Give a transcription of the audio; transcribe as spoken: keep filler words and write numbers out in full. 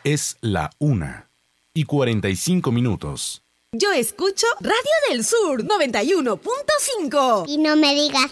Es la una y cuarenta y cinco minutos. Yo escucho Radio del Sur noventa y uno punto cinco. Y no me digas